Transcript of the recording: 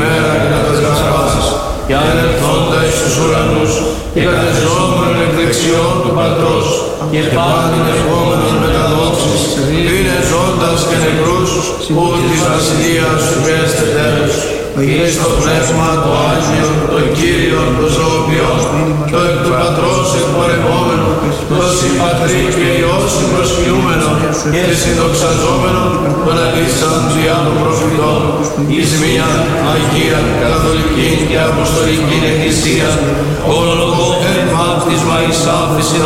ημέρα και κατά τις Γασπάσεις, και ανελθόντα εις τους ουρανούς, και κατεζόμενον εκ δεξιών του Πατρός, και πάντην ερχόμενον με τα δόξης, είναι ζώντας και νεκρούς, που της βασιλείας σου πέστε τέλος. Εις το πνεύμα το Άγιον, το Κύριον, το ζωοποιόν, το εκ του Πατρός εκπορευόμενο, το συμπατρί και Υιός συμπροσφυλούμενο, και συνδοξαζόμενον, τον αλήσαν διά των προφητών, εις μια Αγία, Καθολική και Αποστολική Εκκλησία, όλο το εν βάπτισμα εις άφεση